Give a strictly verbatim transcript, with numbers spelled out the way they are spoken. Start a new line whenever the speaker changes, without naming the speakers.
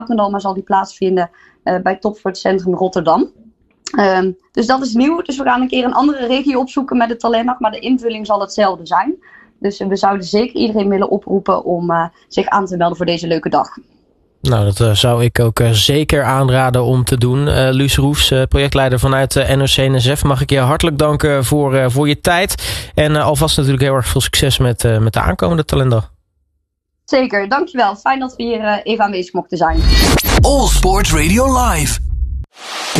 maar zal die plaatsvinden uh, bij Topsportcentrum Rotterdam. Um, dus dat is nieuw. Dus we gaan een keer een andere regio opzoeken met de talentdag, maar de invulling zal hetzelfde zijn. Dus uh, we zouden zeker iedereen willen oproepen om uh, zich aan te melden voor deze leuke dag.
Nou, dat uh, zou ik ook uh, zeker aanraden om te doen. Uh, Luus Roefs, uh, projectleider vanuit uh, N O C N S F. Mag ik je hartelijk danken voor, uh, voor je tijd. En uh, alvast natuurlijk heel erg veel succes met, uh, met de aankomende talentdag.
Zeker, dankjewel. Fijn dat we hier uh, even aanwezig mochten zijn.
All Sport Radio Live.